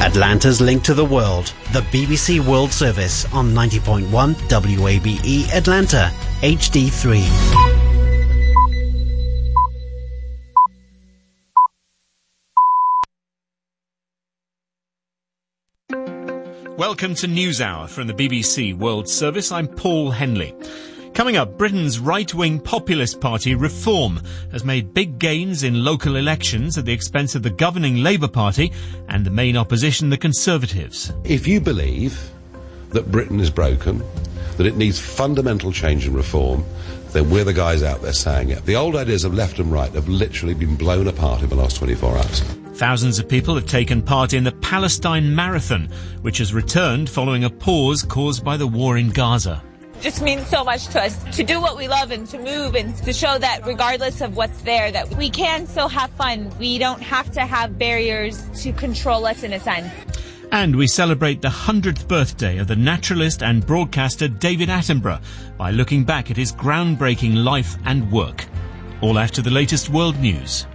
Atlanta's link to the world, the BBC World Service on 90.1 WABE Atlanta, HD3. Welcome to NewsHour from the BBC World Service. I'm Paul Henley. Coming up, Britain's right-wing populist party Reform has made big gains in local elections at the expense of the governing Labour Party and the main opposition, the Conservatives. If you believe that Britain is broken, that it needs fundamental change and reform, then we're the guys out there saying it. The old ideas of left and right have literally been blown apart in the last 24 hours. Thousands of people have taken part in the Palestine Marathon, which has returned following a pause caused by the war in Gaza. Just means so much to us to do what we love and to move and to show that regardless of what's there, that we can still have fun. We don't have to have barriers to control us in a sense. And we celebrate the 100th birthday of the naturalist and broadcaster David Attenborough by looking back at his groundbreaking life and work. All after the latest world news.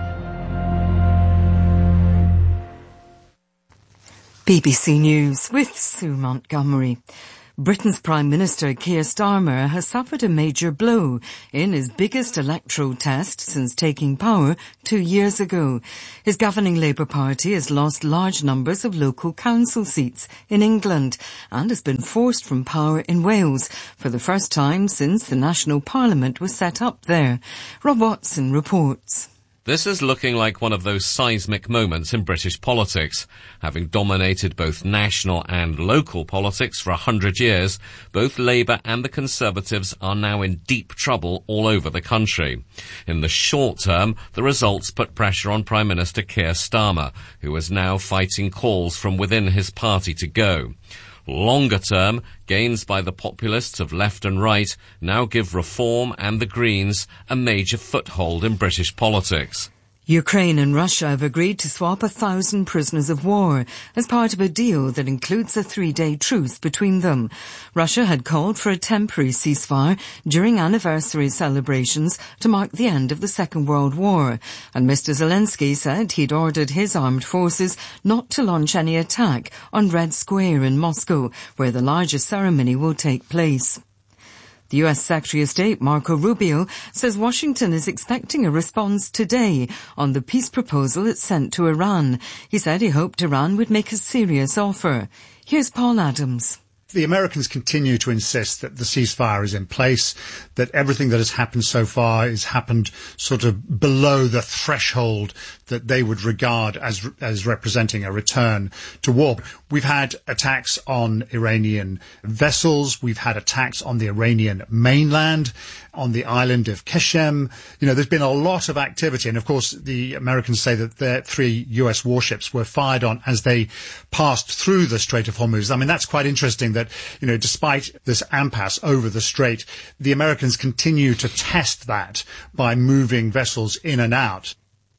BBC News with Sue Montgomery. Britain's Prime Minister Keir Starmer has suffered a major blow in his biggest electoral test since taking power 2 years ago. His governing Labour Party has lost large numbers of local council seats in England and has been forced from power in Wales for the first time since the National Parliament was set up there. Rob Watson reports. This is looking like one of those seismic moments in British politics. Having dominated both national and local politics for 100 years, both Labour and the Conservatives are now in deep trouble all over the country. In the short term, the results put pressure on Prime Minister Keir Starmer, who is now fighting calls from within his party to go. Longer term, gains by the populists of left and right now give Reform and the Greens a major foothold in British politics. Ukraine and Russia have agreed to swap 1,000 prisoners of war as part of a deal that includes a 3-day truce between them. Russia had called for a temporary ceasefire during anniversary celebrations to mark the end of the Second World War, and Mr. Zelensky said he'd ordered his armed forces not to launch any attack on Red Square in Moscow, where the largest ceremony will take place. The U.S. Secretary of State, Marco Rubio, says Washington is expecting a response today on the peace proposal it sent to Iran. He said he hoped Iran would make a serious offer. Here's Paul Adams. The Americans continue to insist that the ceasefire is in place, that everything that has happened so far has happened sort of below the threshold that they would regard as representing a return to war. We've had attacks on Iranian vessels. We've had attacks on the Iranian mainland, on the island of Qeshm. There's been a lot of activity. And of course, the Americans say that their 3 US warships were fired on as they passed through the Strait of Hormuz. I mean, that's quite interesting that, despite this impasse over the strait, the Americans continue to test that by moving vessels in and out.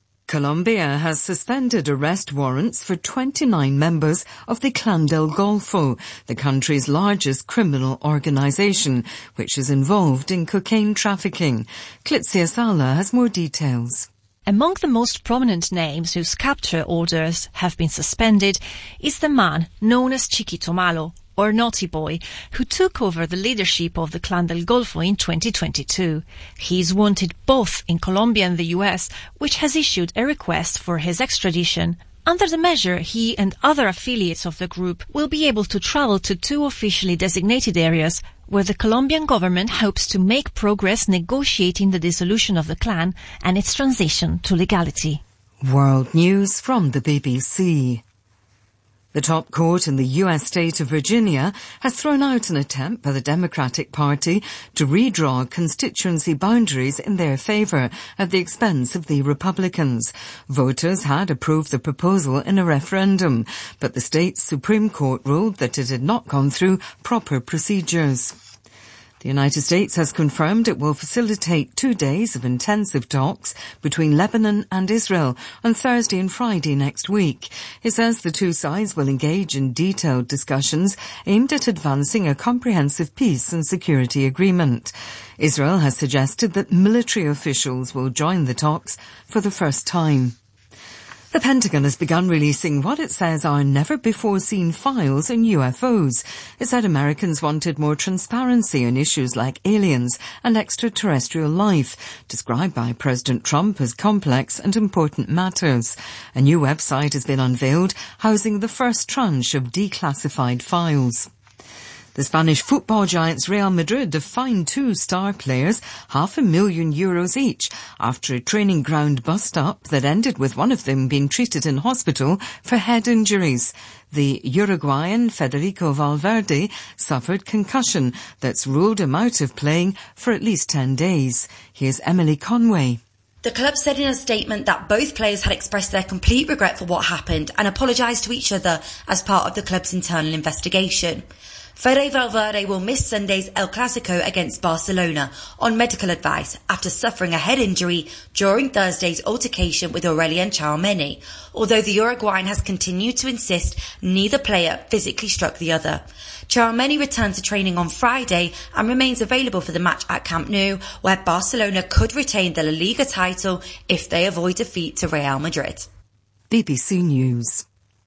Colombia has suspended arrest warrants for 29 members of the Clan del Golfo, the country's largest criminal organisation, which is involved in cocaine trafficking. Clitzia Sala has more details. Among the most prominent names whose capture orders have been suspended is the man known as Chiquito Malo, or Naughty Boy, who took over the leadership of the Clan del Golfo in 2022. He is wanted both in Colombia and the US, which has issued a request for his extradition. Under the measure, he and other affiliates of the group will be able to travel to 2 officially designated areas where the Colombian government hopes to make progress negotiating the dissolution of the clan and its transition to legality. World News from the BBC. The top court in the U.S. state of Virginia has thrown out an attempt by the Democratic Party to redraw constituency boundaries in their favour at the expense of the Republicans. Voters had approved the proposal in a referendum, but the state's Supreme Court ruled that it had not gone through proper procedures. The United States has confirmed it will facilitate 2 days of intensive talks between Lebanon and Israel on Thursday and Friday next week. It says the two sides will engage in detailed discussions aimed at advancing a comprehensive peace and security agreement. Israel has suggested that military officials will join the talks for the first time. The Pentagon has begun releasing what it says are never-before-seen files on UFOs. It said Americans wanted more transparency on issues like aliens and extraterrestrial life, described by President Trump as complex and important matters. A new website has been unveiled, housing the first tranche of declassified files. The Spanish football giants Real Madrid have fined 2 star players €500,000 each after a training ground bust-up that ended with one of them being treated in hospital for head injuries. The Uruguayan Federico Valverde suffered concussion that's ruled him out of playing for at least 10 days. Here's Emily Conway. The club said in a statement that both players had expressed their complete regret for what happened and apologised to each other as part of the club's internal investigation. Fede Valverde will miss Sunday's El Clasico against Barcelona on medical advice after suffering a head injury during Thursday's altercation with Aurelien Tchouameni, although the Uruguayan has continued to insist neither player physically struck the other. Tchouameni returned to training on Friday and remains available for the match at Camp Nou, where Barcelona could retain the La Liga title if they avoid defeat to Real Madrid. BBC News.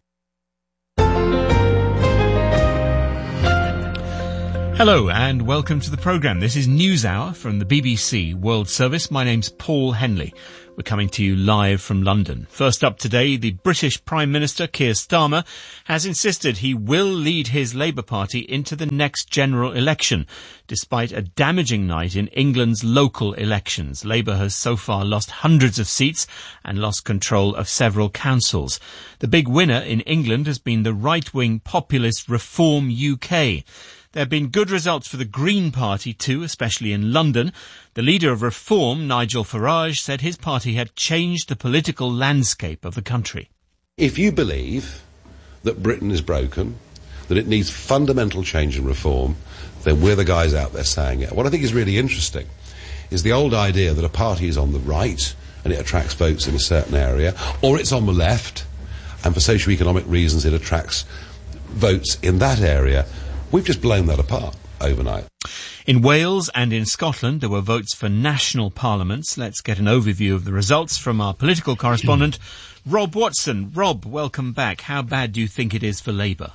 Hello and welcome to the programme. This is NewsHour from the BBC World Service. My name's Paul Henley. We're coming to you live from London. First up today, the British Prime Minister Keir Starmer has insisted he will lead his Labour Party into the next general election, despite a damaging night in England's local elections. Labour has so far lost hundreds of seats and lost control of several councils. The big winner in England has been the right-wing populist Reform UK. There have been good results for the Green Party too, especially in London. The leader of Reform, Nigel Farage, said his party had changed the political landscape of the country. If you believe that Britain is broken, that it needs fundamental change and reform, then we're the guys out there saying it. What I think is really interesting is the old idea that a party is on the right and it attracts votes in a certain area, or it's on the left and for socio-economic reasons it attracts votes in that area. We've just blown that apart overnight. In Wales and in Scotland, there were votes for national parliaments. Let's get an overview of the results from our political correspondent, Rob Watson. Rob, welcome back. How bad do you think it is for Labour?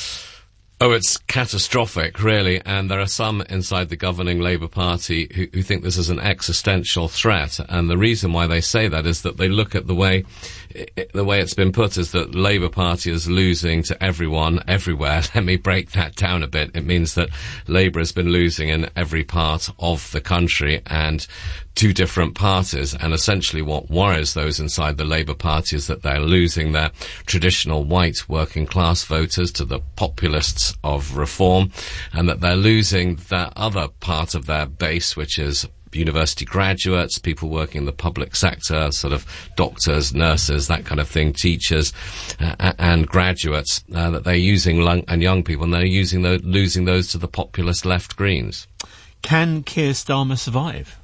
Oh, it's catastrophic, really, and there are some inside the governing Labour Party who think this is an existential threat, and the reason why they say that is that they look at the way it's been put is that the Labour Party is losing to everyone, everywhere. Let me break that down a bit. It means that Labour has been losing in every part of the country, and two different parties, and essentially what worries those inside the Labour Party is that they're losing their traditional white working class voters to the populists of Reform, and that they're losing that other part of their base, which is university graduates, people working in the public sector, sort of doctors, nurses, that kind of thing, teachers, and graduates, that they're using, and young people, and they're losing those to the populist left Greens. Can Keir Starmer survive?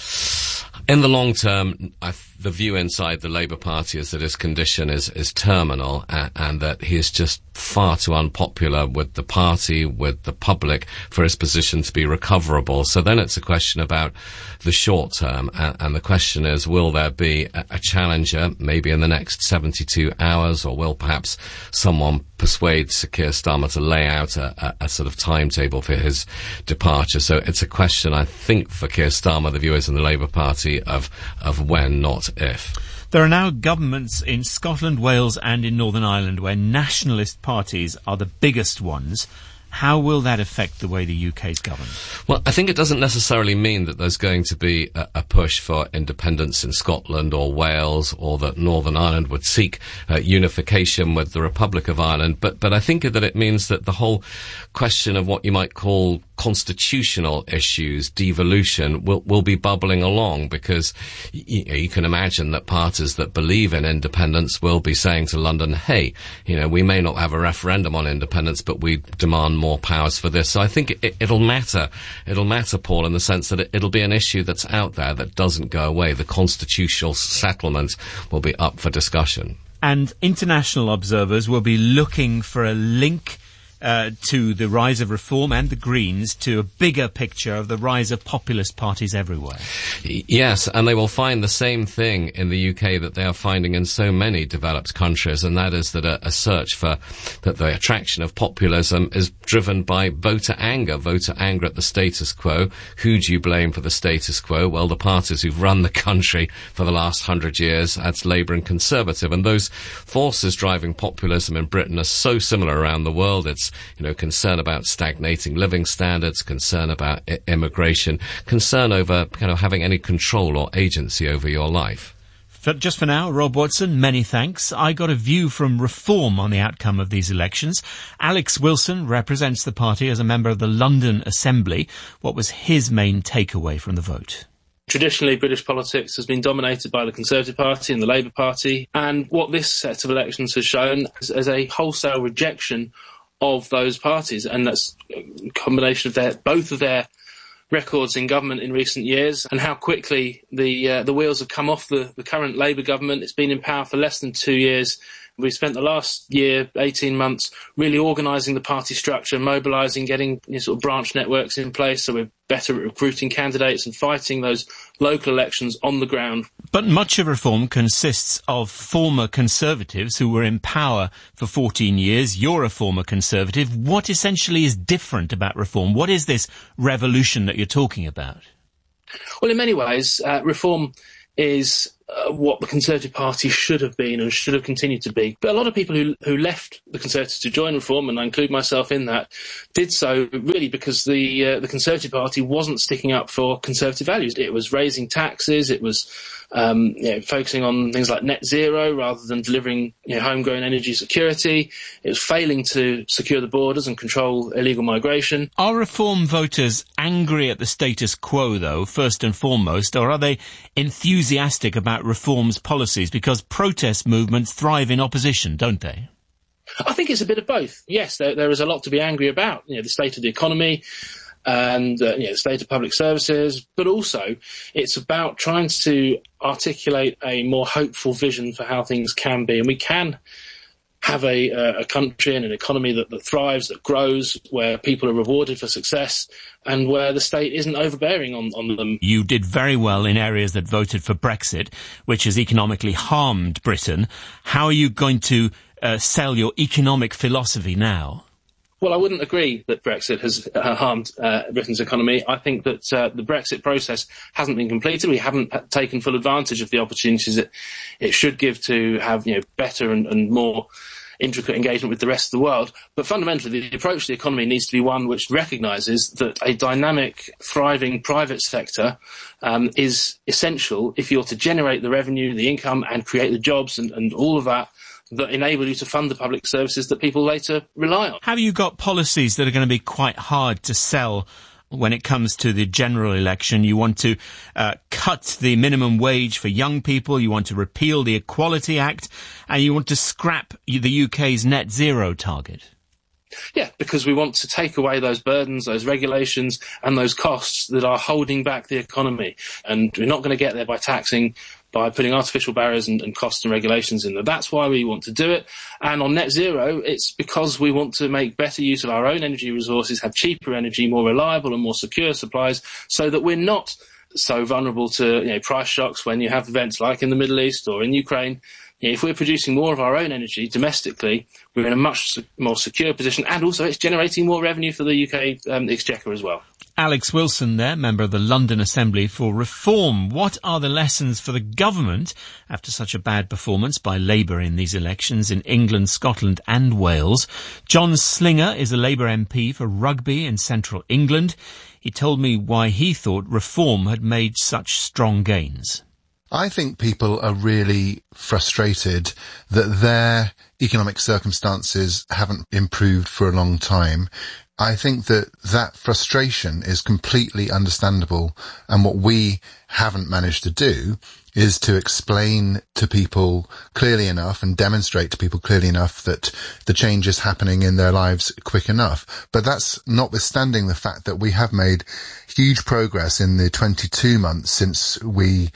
In the long term, the view inside the Labour Party is that his condition is terminal, and that he is just far too unpopular with the party, with the public, for his position to be recoverable. So then it's a question about the short term, and the question is, will there be a challenger, maybe in the next 72 hours, or will perhaps someone persuade Sir Keir Starmer to lay out a sort of timetable for his departure? So it's a question, I think, for Keir Starmer, the viewers in the Labour Party, of when, not if. There are now governments in Scotland, Wales and in Northern Ireland where nationalist parties are the biggest ones. How will that affect the way the UK is governed? Well, I think it doesn't necessarily mean that there's going to be a push for independence in Scotland or Wales, or that Northern Ireland would seek unification with the Republic of Ireland. But I think that it means that the whole question of what you might call constitutional issues, devolution, will be bubbling along, because you can imagine that parties that believe in independence will be saying to London, hey, we may not have a referendum on independence, but we demand more powers for this. So I think it'll matter. It'll matter, Paul, in the sense that it'll be an issue that's out there that doesn't go away. The constitutional settlement will be up for discussion. And international observers will be looking for a link to the rise of Reform and the Greens to a bigger picture of the rise of populist parties everywhere. Yes, and they will find the same thing in the UK that they are finding in so many developed countries, and that is that a search for that the attraction of populism is driven by voter anger at the status quo. Who do you blame for the status quo? Well, the parties who've run the country for the last 100 years, that's Labour and Conservative, and those forces driving populism in Britain are so similar around the world. It's, concern about stagnating living standards, concern about immigration, concern over kind of having any control or agency over your life. Just for now, Rob Watson, many thanks. I got a view from Reform on the outcome of these elections. Alex Wilson represents the party as a member of the London Assembly. What was his main takeaway from the vote? Traditionally, British politics has been dominated by the Conservative Party and the Labour Party, and what this set of elections has shown is a wholesale rejection of those parties, and that's a combination of both of their records in government in recent years and how quickly the wheels have come off the current Labour government. It's been in power for less than 2 years. We've spent the last year, 18 months, really organising the party structure, mobilising, getting sort of branch networks in place so we're better at recruiting candidates and fighting those local elections on the ground. But much of Reform consists of former Conservatives who were in power for 14 years. You're a former Conservative. What essentially is different about Reform? What is this revolution that you're talking about? Well, in many ways, Reform is what the Conservative Party should have been and should have continued to be. But a lot of people who left the Conservatives to join Reform, and I include myself in that, did so really because the Conservative Party wasn't sticking up for Conservative values. It was raising taxes, it was focusing on things like net zero rather than delivering homegrown energy security. It was failing to secure the borders and control illegal migration. Are Reform voters angry at the status quo, though, first and foremost, or are they enthusiastic about Reform's policies? Because protest movements thrive in opposition, don't they? I think it's a bit of both. Yes, there is a lot to be angry about. The state of the economy, and the state of public services, but also it's about trying to articulate a more hopeful vision for how things can be. And we can have a country and an economy that thrives, that grows, where people are rewarded for success and where the state isn't overbearing on them. You did very well in areas that voted for Brexit, which has economically harmed Britain. How are you going to sell your economic philosophy now? Well, I wouldn't agree that Brexit has harmed Britain's economy. I think that the Brexit process hasn't been completed. We haven't taken full advantage of the opportunities that it should give to have better and more intricate engagement with the rest of the world. But fundamentally, the approach to the economy needs to be one which recognises that a dynamic, thriving private sector is essential if you're to generate the revenue, the income, and create the jobs and all of that enable you to fund the public services that people later rely on. Have you got policies that are going to be quite hard to sell when it comes to the general election? You want to cut the minimum wage for young people, you want to repeal the Equality Act, and you want to scrap the UK's net zero target. Yeah, because we want to take away those burdens, those regulations and those costs that are holding back the economy. And we're not going to get there by putting artificial barriers and costs and regulations in there. That's why we want to do it. And on net zero, it's because we want to make better use of our own energy resources, have cheaper energy, more reliable and more secure supplies, so that we're not so vulnerable to price shocks when you have events like in the Middle East or in Ukraine. If we're producing more of our own energy domestically, we're in a much more secure position, and also it's generating more revenue for the UK exchequer as well. Alex Wilson there, member of the London Assembly for Reform. What are the lessons for the government after such a bad performance by Labour in these elections in England, Scotland and Wales? John Slinger is a Labour MP for Rugby in central England. He told me why he thought Reform had made such strong gains. I think people are really frustrated that their economic circumstances haven't improved for a long time. I think that frustration is completely understandable, and what we haven't managed to do is to explain to people clearly enough and demonstrate to people clearly enough that the change is happening in their lives quick enough. But that's notwithstanding the fact that we have made huge progress in the 22 months since we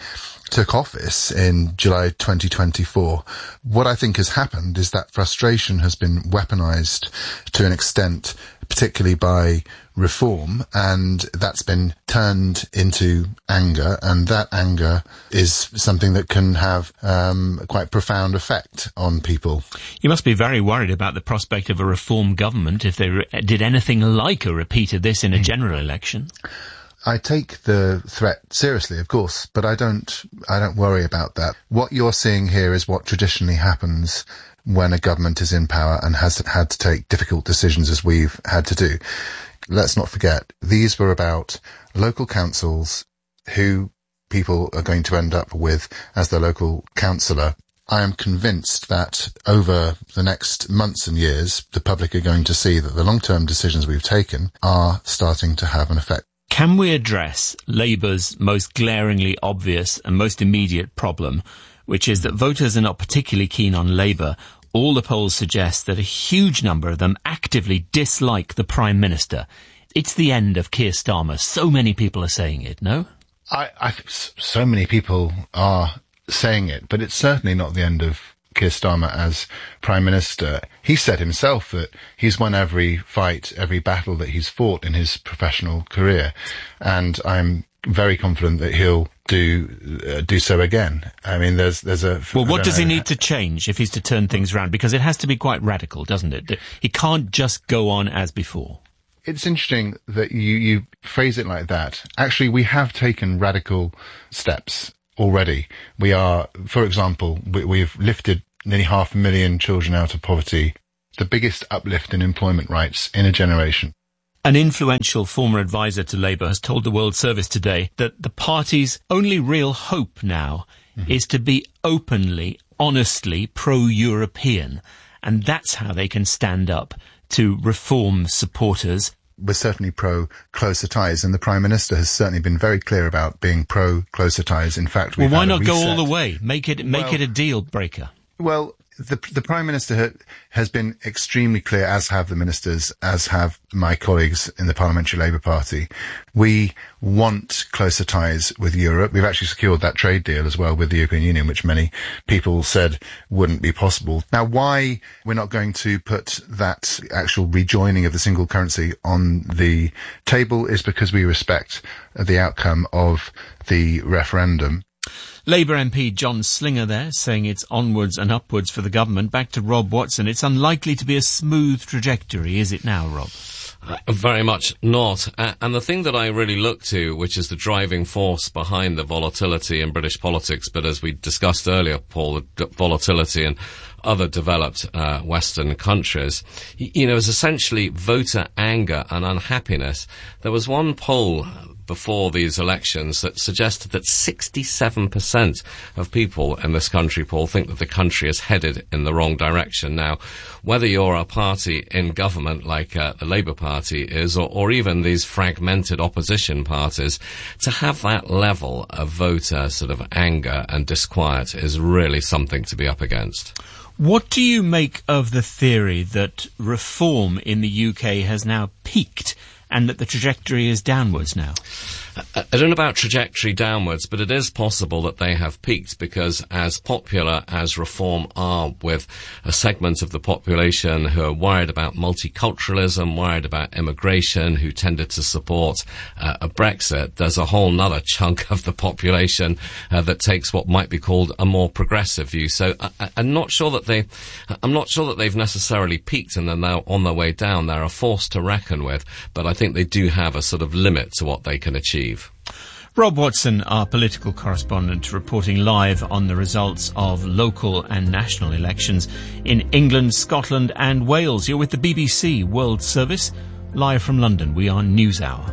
took office in July 2024, what I think has happened is that frustration has been weaponized to an extent, particularly by Reform, and that's been turned into anger, and that anger is something that can have quite profound effect on people. You must be very worried about the prospect of a Reform government if they did anything like a repeat of this in a general election. I take the threat seriously, of course, but I don't worry about that. What you're seeing here is what traditionally happens when a government is in power and has had to take difficult decisions, as we've had to do. Let's not forget, these were about local councils who people are going to end up with as their local councillor. I am convinced that over the next months and years, the public are going to see that the long-term decisions we've taken are starting to have an effect. Can we address Labour's most glaringly obvious and most immediate problem, which is that voters are not particularly keen on Labour? All the polls suggest that a huge number of them actively dislike the Prime Minister. It's the end of Keir Starmer. So many people are saying it, no? I think so many people are saying it, but it's certainly not the end of Keir Starmer as Prime Minister. He said himself that he's won every fight, every battle that he's fought in his professional career, and I'm very confident that he'll do so again. I mean, there's a... Well, what does he need to change if he's to turn things around? Because it has to be quite radical, doesn't it? He can't just go on as before. It's interesting that you phrase it like that. Actually, we have taken radical steps already. We are, for example, we've lifted nearly 500,000 children out of poverty, the biggest uplift in employment rights in a generation. An influential former advisor to Labour has told the World Service today that the party's only real hope now is to be openly, honestly pro-European, and that's how they can stand up to Reform supporters. We're certainly pro-closer ties, and the Prime Minister has certainly been very clear about being pro-closer ties. In fact, well, why not go all the way? Make it a deal breaker. Well, the Prime Minister has been extremely clear, as have the ministers, as have my colleagues in the Parliamentary Labour Party. We want closer ties with Europe. We've actually secured that trade deal as well with the European Union, which many people said wouldn't be possible. Now, why we're not going to put that actual rejoining of the single currency on the table is because we respect the outcome of the referendum. Labour MP John Slinger there, saying it's onwards and upwards for the government. Back to Rob Watson. It's unlikely to be a smooth trajectory, is it now, Rob? Very much not. And the thing that I really look to, which is the driving force behind the volatility in British politics, but as we discussed earlier, Paul, the volatility in other developed Western countries, is essentially voter anger and unhappiness. There was one poll before these elections that suggested that 67% of people in this country, Paul, think that the country is headed in the wrong direction. Now, whether you're a party in government like the Labour Party is, or even these fragmented opposition parties, to have that level of voter sort of anger and disquiet is really something to be up against. What do you make of the theory that Reform in the UK has now peaked and that the trajectory is downwards now? I don't know about trajectory downwards, but it is possible that they have peaked, because as popular as Reform are with a segment of the population who are worried about multiculturalism, worried about immigration, who tended to support a Brexit, there's a whole nother chunk of the population that takes what might be called a more progressive view. So I'm not sure that they've necessarily peaked and they're now on their way down. They're a force to reckon with, but I think they do have a sort of limit to what they can achieve. Rob Watson, our political correspondent, reporting live on the results of local and national elections in England, Scotland and Wales. You're with the BBC World Service, live from London. We are NewsHour.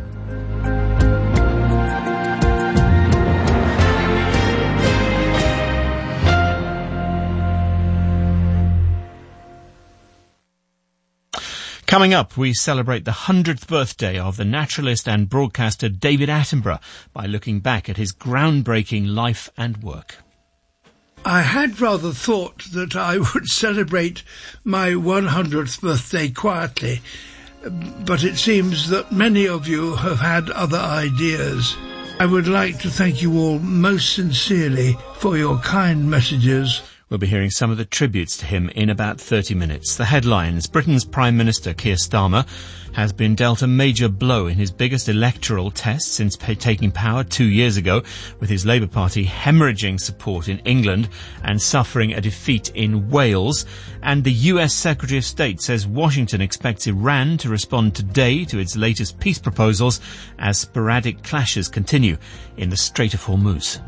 Coming up, we celebrate the 100th birthday of the naturalist and broadcaster David Attenborough by looking back at his groundbreaking life and work. I had rather thought that I would celebrate my 100th birthday quietly, but it seems that many of you have had other ideas. I would like to thank you all most sincerely for your kind messages. We'll be hearing some of the tributes to him in about 30 minutes. The headlines: Britain's Prime Minister Keir Starmer has been dealt a major blow in his biggest electoral test since taking power 2 years ago, with his Labour Party hemorrhaging support in England and suffering a defeat in Wales. And the US Secretary of State says Washington expects Iran to respond today to its latest peace proposals as sporadic clashes continue in the Strait of Hormuz.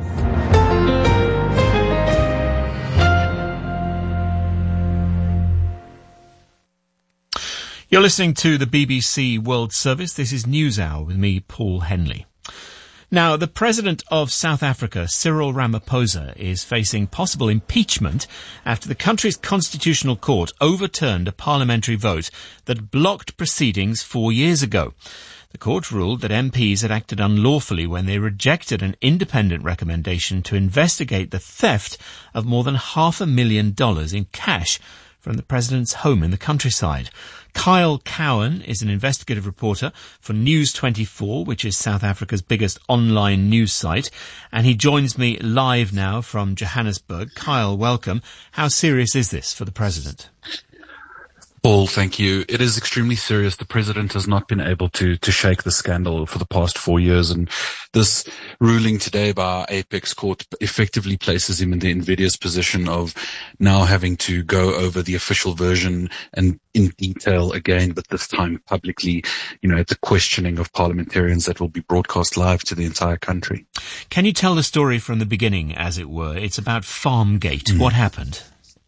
You're listening to the BBC World Service. This is NewsHour with me, Paul Henley. Now, the President of South Africa, Cyril Ramaphosa, is facing possible impeachment after the country's constitutional court overturned a parliamentary vote that blocked proceedings 4 years ago. The court ruled that MPs had acted unlawfully when they rejected an independent recommendation to investigate the theft of more than $500,000 in cash from the President's home in the countryside. Kyle Cowan is an investigative reporter for News24, which is South Africa's biggest online news site, and he joins me live now from Johannesburg. Kyle, welcome. How serious is this for the President? Paul, thank you. It is extremely serious. The President has not been able to shake the scandal for the past 4 years, and this ruling today by our Apex Court effectively places him in the invidious position of now having to go over the official version and in detail again, but this time publicly, at the questioning of parliamentarians that will be broadcast live to the entire country. Can you tell the story from the beginning, as it were? It's about Farmgate. What happened?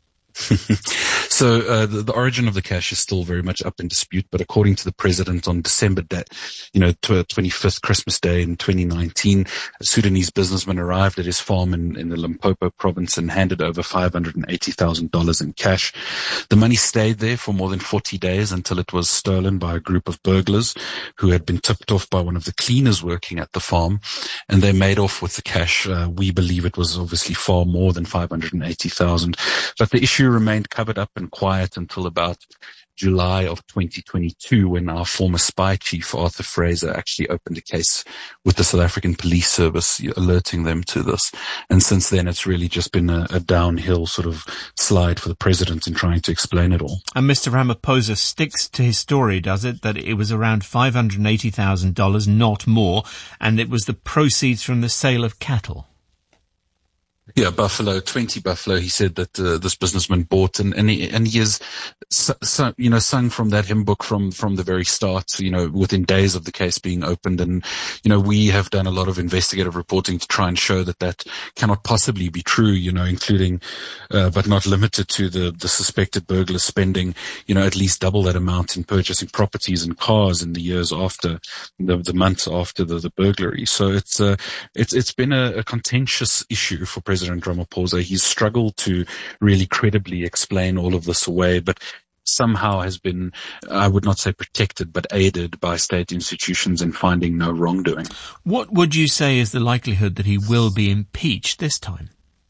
So the origin of the cash is still very much up in dispute, but according to the President, on December 25th, Christmas Day in 2019, a Sudanese businessman arrived at his farm in the Limpopo province and handed over $580,000 in cash. The money stayed there for more than 40 days until it was stolen by a group of burglars who had been tipped off by one of the cleaners working at the farm, and they made off with the cash. We believe it was obviously far more than $580,000, but the issue remained covered up and quiet until about July of 2022, when our former spy chief, Arthur Fraser, actually opened a case with the South African Police Service, alerting them to this. And since then, it's really just been a downhill sort of slide for the President in trying to explain it all. And Mr. Ramaphosa sticks to his story, does it, that it was around $580,000, not more, and it was the proceeds from the sale of cattle? Yeah, 20 buffalo, he said that this businessman bought, and he has sung from that hymn book from the very start, within days of the case being opened. And, we have done a lot of investigative reporting to try and show that cannot possibly be true, including, but not limited to the suspected burglars spending, at least double that amount in purchasing properties and cars in the years after, the months after the burglary. So it's been a contentious issue for President Ramaphosa. He's struggled to really credibly explain all of this away, but somehow has been, I would not say protected, but aided by state institutions in finding no wrongdoing. What would you say is the likelihood that he will be impeached this time?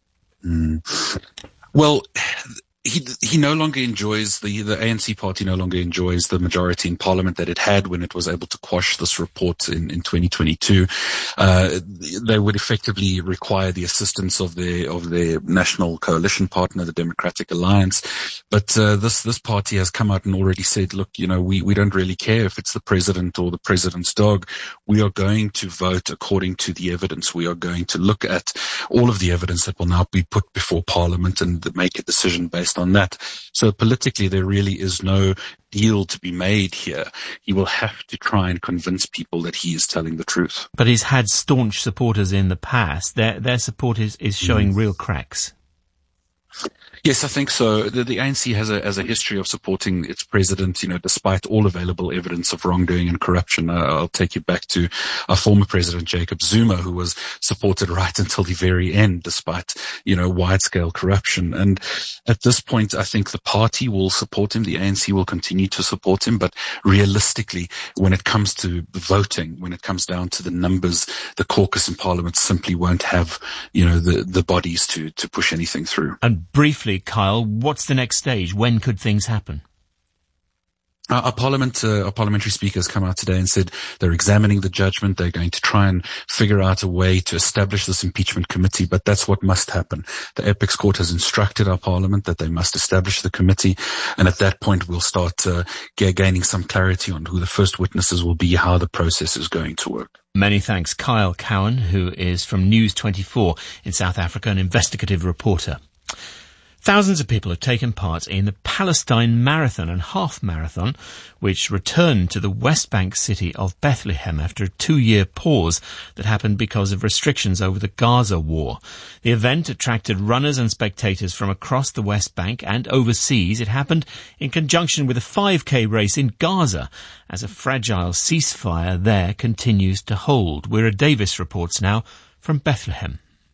Well, he no longer enjoys, the ANC party no longer enjoys the majority in Parliament that it had when it was able to quash this report in 2022. They would effectively require the assistance of their national coalition partner, the Democratic Alliance. But this party has come out and already said, look, we don't really care if it's the President or the President's dog. We are going to vote according to the evidence. We are going to look at all of the evidence that will now be put before Parliament and make a decision based on that. So politically, there really is no deal to be made here. He will have to try and convince people that he is telling the truth. But he's had staunch supporters in the past. Their support is showing real cracks. Yes, I think so. The ANC has a history of supporting its president, despite all available evidence of wrongdoing and corruption. I'll take you back to our former president, Jacob Zuma, who was supported right until the very end, despite, wide-scale corruption. And at this point, I think the party will support him. The ANC will continue to support him. But realistically, when it comes to voting, when it comes down to the numbers, the caucus in Parliament simply won't have, the bodies to push anything through. And briefly, Kyle, what's the next stage? When could things happen? Our parliamentary speaker has come out today and said they're examining the judgment. They're going to try and figure out a way to establish this impeachment committee, but that's what must happen. The Apex Court has instructed our parliament that they must establish the committee, and at that point we'll start gaining some clarity on who the first witnesses will be, how the process is going to work. Many thanks. Kyle Cowan, who is from News 24 in South Africa, an investigative reporter. Thousands of people have taken part in the Palestine Marathon and Half Marathon, which returned to the West Bank city of Bethlehem after a 2-year pause that happened because of restrictions over the Gaza war. The event attracted runners and spectators from across the West Bank and overseas. It happened in conjunction with a 5K race in Gaza as a fragile ceasefire there continues to hold. Wira Davis reports now from Bethlehem.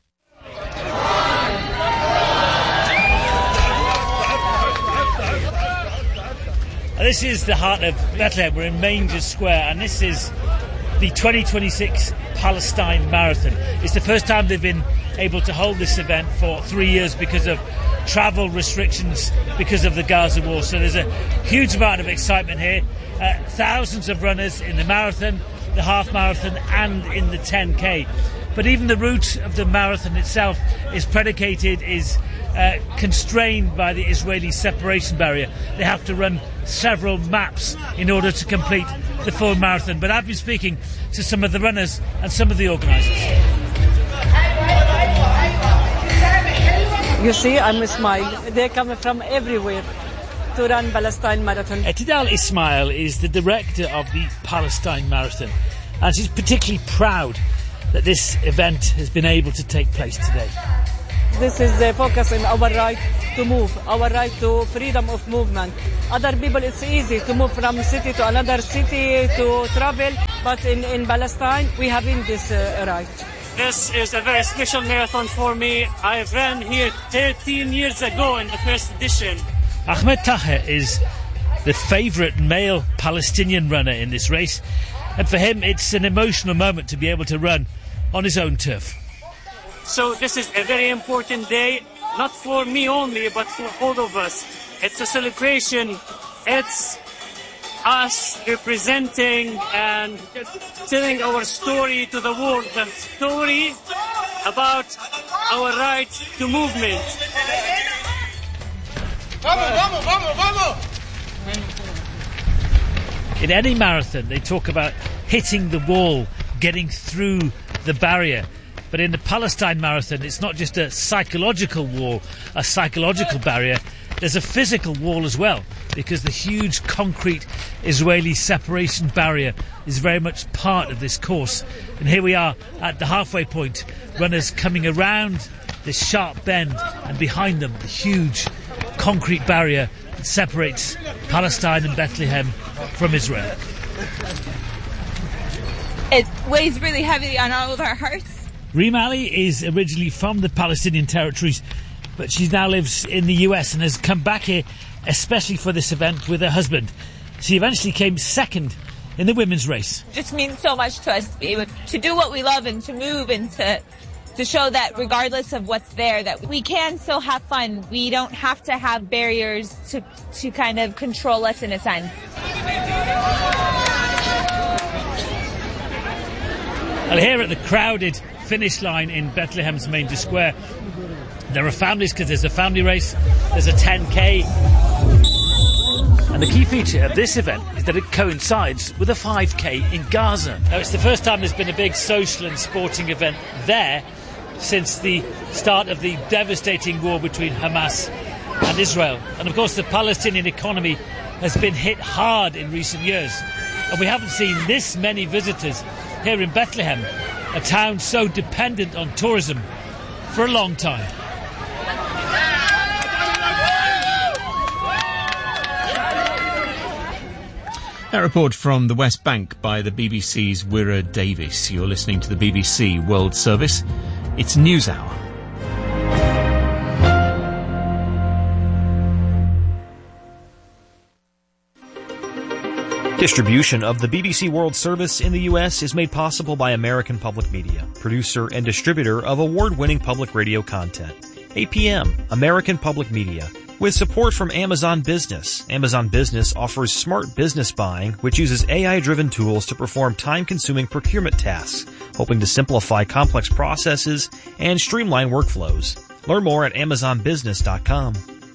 This is the heart of Bethlehem. We're in Manger Square, and this is the 2026 Palestine Marathon. It's the first time they've been able to hold this event for 3 years because of travel restrictions because of the Gaza war. So there's a huge amount of excitement here. Thousands of runners in the marathon, the half marathon, and in the 10K. But even the route of the marathon itself is constrained by the Israeli separation barrier. They have to run several maps in order to complete the full marathon. But I've been speaking to some of the runners and some of the organisers. You see, I'm Ismail. They're coming from everywhere to run Palestine Marathon. Tidal Ismail is the director of the Palestine Marathon, and she's particularly proud that this event has been able to take place today. This is the focus on our right to move, our right to freedom of movement. Other people, it's easy to move from city to another city to travel, but in Palestine, we having this right. This is a very special marathon for me. I ran here 13 years ago in the first edition. Ahmed Taher is the favourite male Palestinian runner in this race, and for him it's an emotional moment to be able to run on his own turf. So this is a very important day, not for me only, but for all of us. It's a celebration. It's us representing and telling our story to the world, the story about our right to movement. In any marathon, they talk about hitting the wall, getting through the barrier. But in the Palestine Marathon, it's not just a psychological wall, a psychological barrier. There's a physical wall as well, because the huge concrete Israeli separation barrier is very much part of this course. And here we are at the halfway point, runners coming around this sharp bend, and behind them the huge concrete barrier that separates Palestine and Bethlehem from Israel. It weighs really heavily on all of our hearts. Reem Ali is originally from the Palestinian territories, but she now lives in the US and has come back here especially for this event with her husband. She eventually came second in the women's race. It just means so much to us to be able to do what we love and to move and to show that regardless of what's there, that we can still have fun. We don't have to have barriers to kind of control us in a sense. Well, here at the crowded finish line in Bethlehem's Manger Square, there are families because there's a family race, there's a 10K, and the key feature of this event is that it coincides with a 5K in Gaza. Now, it's the first time there's been a big social and sporting event there since the start of the devastating war between Hamas and Israel. And of course the Palestinian economy has been hit hard in recent years, and we haven't seen this many visitors here in Bethlehem, a town so dependent on tourism, for a long time. That report from the West Bank by the BBC's Wira Davis. You're listening to the BBC World Service. It's NewsHour. Distribution of the BBC World Service in the U.S. is made possible by American Public Media, producer and distributor of award-winning public radio content. APM, American Public Media, With support from Amazon Business. Amazon Business offers smart business buying, which uses AI-driven tools to perform time-consuming procurement tasks, hoping to simplify complex processes and streamline workflows. Learn more at amazonbusiness.com.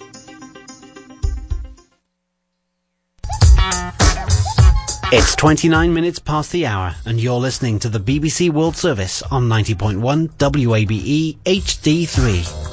It's 29 minutes past the hour, and you're listening to the BBC World Service on 90.1 WABE HD3.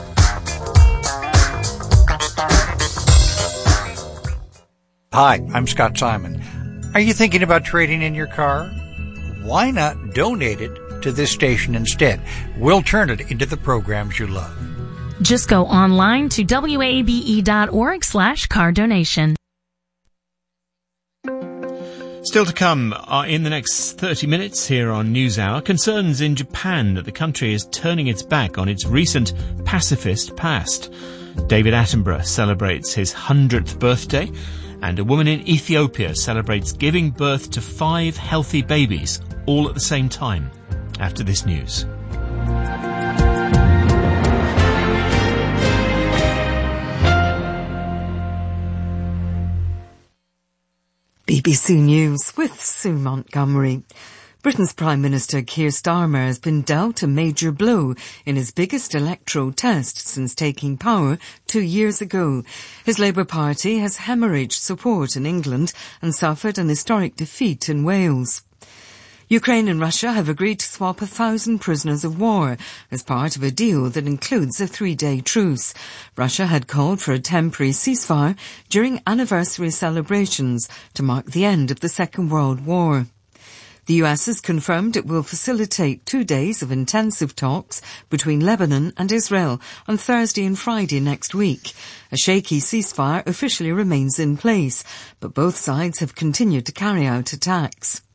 Hi, I'm Scott Simon. Are you thinking about trading in your car? Why not donate it to this station instead? We'll turn it into the programs you love. Just go online to wabe.org/car donation. Still to come in the next 30 minutes here on NewsHour, concerns in Japan that the country is turning its back on its recent pacifist past. David Attenborough celebrates his 100th birthday, and a woman in Ethiopia celebrates giving birth to 5 healthy babies, all at the same time. After this news. BBC News with Sue Montgomery. Britain's Prime Minister Keir Starmer has been dealt a major blow in his biggest electoral test since taking power 2 years ago. His Labour Party has hemorrhaged support in England and suffered an historic defeat in Wales. Ukraine and Russia have agreed to swap 1,000 prisoners of war as part of a deal that includes a 3-day truce. Russia had called for a temporary ceasefire during anniversary celebrations to mark the end of the Second World War. The US has confirmed it will facilitate 2 days of intensive talks between Lebanon and Israel on Thursday and Friday next week. A shaky ceasefire officially remains in place, but both sides have continued to carry out attacks.